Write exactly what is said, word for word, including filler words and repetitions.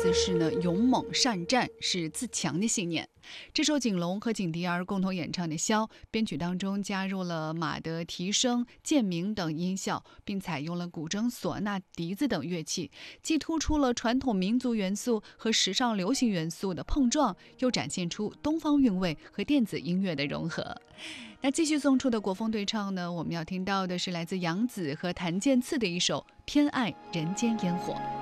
思是呢勇猛善战，是自强的信念。这首景龙和景迪儿共同演唱的《箫》，编曲当中加入了马的提声、剑鸣等音效，并采用了古筝、唢呐、笛子等乐器，既突出了传统民族元素和时尚流行元素的碰撞，又展现出东方韵味和电子音乐的融合。那继续送出的国风对唱呢，我们要听到的是来自杨紫和谭健次的一首《偏爱人间烟火》。